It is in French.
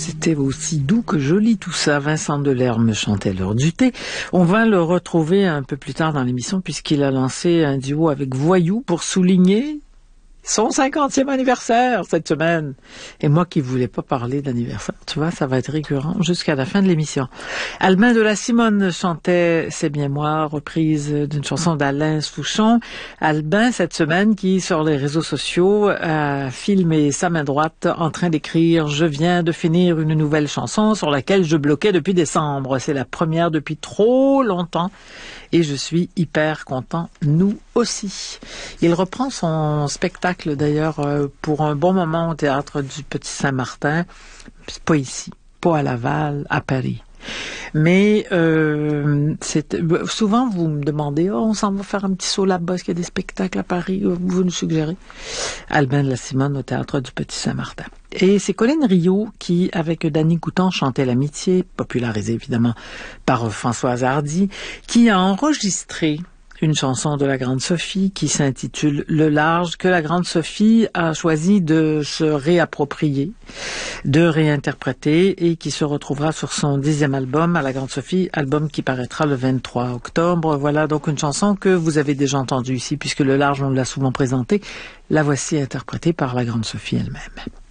C'était aussi doux que joli tout ça. Vincent Delerme chantait l'heure du thé. On va le retrouver un peu plus tard dans l'émission puisqu'il a lancé un duo avec Voyou pour souligner son 50e anniversaire cette semaine. Et moi qui voulais pas parler d'anniversaire, tu vois, ça va être récurrent jusqu'à la fin de l'émission. Albin de la Simone chantait C'est bien moi, reprise d'une chanson d'Alain Souchon. Albin, cette semaine, qui sur les réseaux sociaux a filmé sa main droite en train d'écrire « Je viens de finir une nouvelle chanson sur laquelle je bloquais depuis décembre. C'est la première depuis trop longtemps. » Et je suis hyper content, nous aussi. Il reprend son spectacle d'ailleurs pour un bon moment au Théâtre du Petit Saint-Martin. C'est pas ici, pas à Laval, à Paris. Mais souvent vous me demandez on s'en va faire un petit saut là-bas, est-ce qu'il y a des spectacles à Paris, vous nous suggérez. Albin de la Simone au Théâtre du Petit Saint-Martin. Et c'est Colline Rio qui, avec Danny Coutan, chantait L'Amitié, popularisée évidemment par Françoise Hardy, qui a enregistré une chanson de la Grande Sophie qui s'intitule Le Large, que la Grande Sophie a choisi de se réapproprier, de réinterpréter et qui se retrouvera sur son 10e album à la Grande Sophie, album qui paraîtra le 23 octobre. Voilà donc une chanson que vous avez déjà entendue ici puisque Le Large, on l'a souvent présentée. La voici interprétée par la Grande Sophie elle-même.